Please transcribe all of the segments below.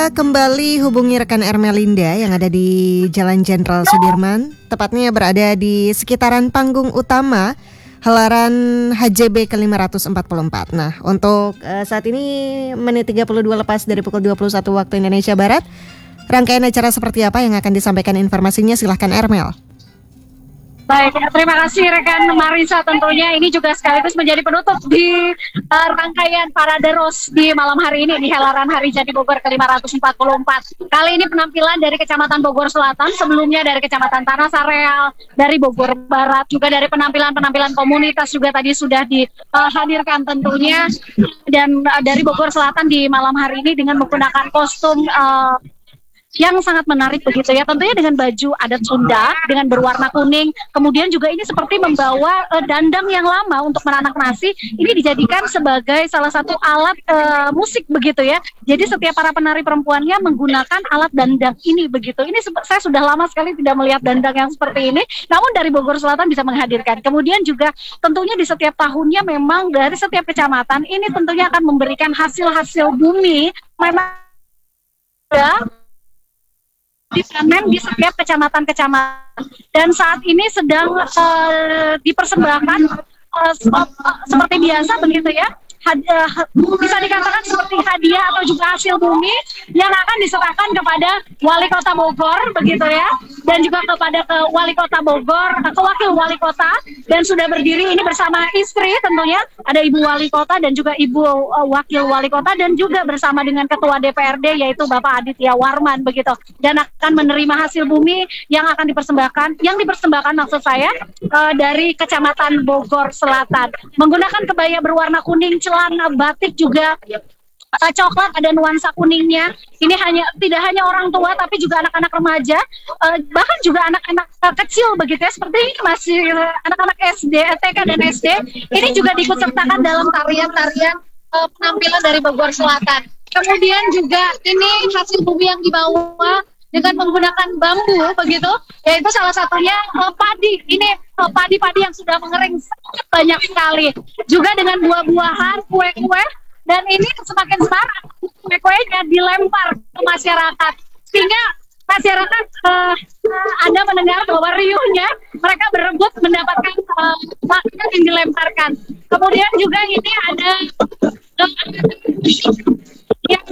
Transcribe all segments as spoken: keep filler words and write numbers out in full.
Kembali hubungi rekan Ermelinda yang ada di Jalan Jenderal Sudirman, tepatnya berada di sekitaran panggung utama Helaran H J B ke lima ratus empat puluh empat. Nah, untuk uh, saat ini menit tiga puluh dua lepas dari pukul dua puluh satu waktu Indonesia Barat. Rangkaian acara seperti apa yang akan disampaikan informasinya, silahkan Ermel. Baik, terima kasih rekan Marisa. Tentunya ini juga sekaligus menjadi penutup di uh, rangkaian Parade Ros di malam hari ini di Helaran Hari Jadi Bogor ke lima ratus empat puluh empat. Kali ini penampilan dari Kecamatan Bogor Selatan, sebelumnya dari Kecamatan Tanah Sareal, dari Bogor Barat, juga dari penampilan-penampilan komunitas juga tadi sudah dihadirkan tentunya. Dan uh, dari Bogor Selatan di malam hari ini dengan menggunakan kostum uh, yang sangat menarik begitu ya, tentunya dengan baju adat Sunda dengan berwarna kuning. Kemudian juga ini seperti membawa uh, dandang yang lama untuk menanak nasi. Ini dijadikan sebagai salah satu alat uh, musik begitu ya. Jadi setiap para penari perempuannya menggunakan alat dandang ini begitu. Ini saya sudah lama sekali tidak melihat dandang yang seperti ini. Namun dari Bogor Selatan bisa menghadirkan. Kemudian juga tentunya di setiap tahunnya memang dari setiap kecamatan ini tentunya akan memberikan hasil-hasil bumi. Memang ya, dipanen di setiap kecamatan-kecamatan, dan saat ini sedang uh, dipersembahkan uh, seperti biasa begitu ya. Had, uh, bisa dikatakan seperti hadiah atau juga hasil bumi yang akan diserahkan kepada Wali Kota Bogor begitu ya, dan juga kepada ke Wali Kota Bogor, ke Wakil Wali Kota, dan sudah berdiri ini bersama istri tentunya, ada Ibu Wali Kota dan juga Ibu uh, Wakil Wali Kota, dan juga bersama dengan Ketua D P R D yaitu Bapak Aditya Warman begitu, dan akan menerima hasil bumi yang akan dipersembahkan, yang dipersembahkan maksud saya uh, dari Kecamatan Bogor Selatan, menggunakan kebaya berwarna kuning, celana batik juga uh, coklat, ada nuansa kuningnya. Ini hanya tidak hanya orang tua tapi juga anak-anak remaja, uh, bahkan juga anak-anak uh, kecil begitu ya, seperti ini masih uh, anak-anak S D, T K dan S D. Ini juga diikut sertakan dalam tarian-tarian uh, penampilan dari Bogor Selatan. Kemudian juga ini hasil bumi yang dibawa dengan menggunakan bambu begitu, yaitu salah satunya uh, padi. Ini uh, padi-padi yang sudah mengering sangat banyak sekali, juga dengan buah-buahan, kue-kue, dan ini semakin semarak kue-kuenya dilempar ke masyarakat, sehingga masyarakat uh, uh, Anda mendengar bahwa riuhnya mereka berebut mendapatkan uh, makanan yang dilemparkan. Kemudian juga ini ada uh, yang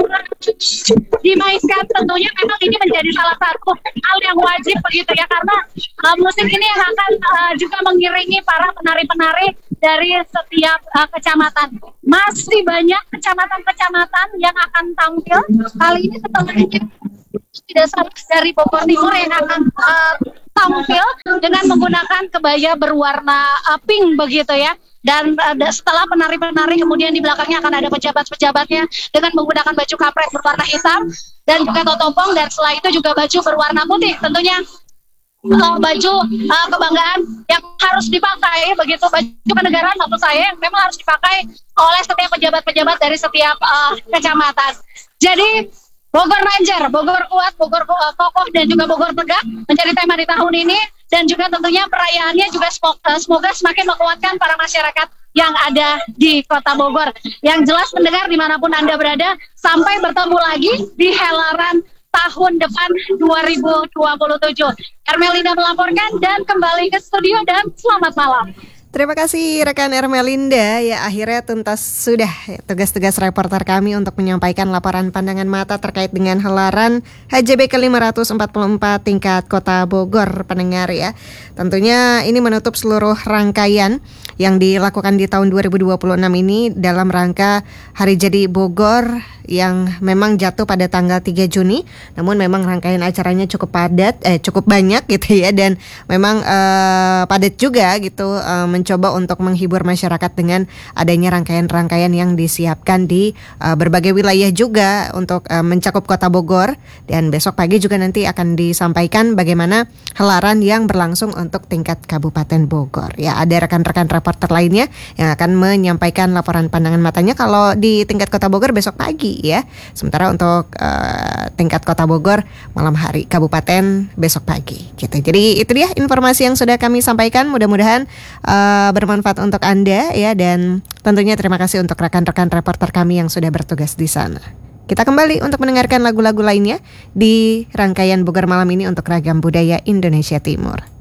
dimainkan, tentunya memang ini menjadi salah satu hal yang wajib begitu ya, karena uh, musik ini yang akan uh, juga mengiringi para penari-penari dari setiap uh, kecamatan. Masih banyak kecamatan-kecamatan yang akan tampil. Kali ini setelahnya tidak salah dari Bogor Timur yang akan uh, tampil dengan menggunakan kebaya berwarna uh, pink begitu ya. Dan uh, setelah penari-penari kemudian di belakangnya akan ada pejabat-pejabatnya dengan menggunakan baju kampret berwarna hitam dan juga totopong, dan setelah itu juga baju berwarna putih, tentunya uh, baju uh, kebanggaan yang harus dipakai begitu, baju kenegaraan maksud saya yang memang harus dipakai oleh setiap pejabat-pejabat dari setiap uh, kecamatan. Jadi Bogor Lancar, Bogor Kuat, Bogor uh, Kokoh, dan juga Bogor Tegak menjadi tema di tahun ini. Dan juga tentunya perayaannya juga semoga, semoga semakin menguatkan para masyarakat yang ada di Kota Bogor. Yang jelas mendengar dimanapun Anda berada, sampai bertemu lagi di Helaran tahun depan dua ribu dua puluh tujuh. Ermelinda melaporkan dan kembali ke studio, dan selamat malam. Terima kasih rekan Ermelinda. Ya, akhirnya tuntas sudah ya, tugas-tugas reporter kami untuk menyampaikan laporan pandangan mata terkait dengan Helaran H J B ke lima ratus empat puluh empat tingkat Kota Bogor, pendengar ya. Tentunya ini menutup seluruh rangkaian yang dilakukan di tahun dua ribu dua puluh enam ini dalam rangka Hari Jadi Bogor yang memang jatuh pada tanggal tiga Juni. Namun memang rangkaian acaranya cukup padat, eh cukup banyak gitu ya, dan memang eh, padat juga gitu, eh, mencoba untuk menghibur masyarakat dengan adanya rangkaian-rangkaian yang disiapkan di uh, berbagai wilayah juga untuk uh, mencakup Kota Bogor. Dan besok pagi juga nanti akan disampaikan bagaimana Helaran yang berlangsung untuk tingkat Kabupaten Bogor. Ya, ada rekan-rekan reporter lainnya yang akan menyampaikan laporan pandangan matanya kalau di tingkat Kota Bogor besok pagi ya. Sementara untuk uh, tingkat Kota Bogor malam hari, Kabupaten besok pagi gitu. Jadi itu dia informasi yang sudah kami sampaikan. Mudah-mudahan uh, bermanfaat untuk Anda ya, dan tentunya terima kasih untuk rekan-rekan reporter kami yang sudah bertugas di sana. Kita kembali untuk mendengarkan lagu-lagu lainnya di rangkaian Bogor Malam ini untuk ragam budaya Indonesia Timur.